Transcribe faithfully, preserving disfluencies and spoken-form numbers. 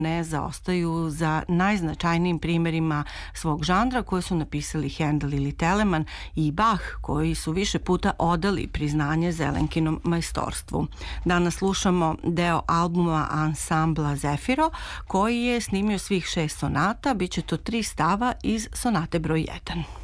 ne zaostaju za najznačajnijim primjerima svog žanra koje su napisali Handel ili Telemann i Bach, koji su više puta odali priznanje Zelenkinom majstorstvu. Danas slušamo deo albuma ansambla Zefiro, koji je snimio svih šest sonata, bit će to tri stava iz sonate broj jedan.